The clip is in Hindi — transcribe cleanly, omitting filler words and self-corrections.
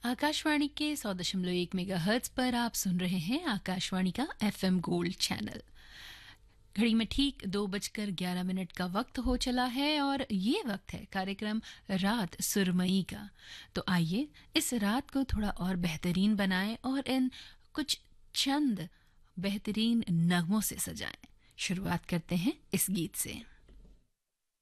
आकाशवाणी के 100.1 मेगाहर्ट्ज पर आप सुन रहे हैं आकाशवाणी का एफएम गोल्ड चैनल। घड़ी में ठीक 2:11 का वक्त हो चला है और ये वक्त है कार्यक्रम रात सुरमई का। तो आइए इस रात को थोड़ा और बेहतरीन बनाएं और इन कुछ चंद बेहतरीन नगमों से सजाएं। शुरुआत करते हैं इस गीत से।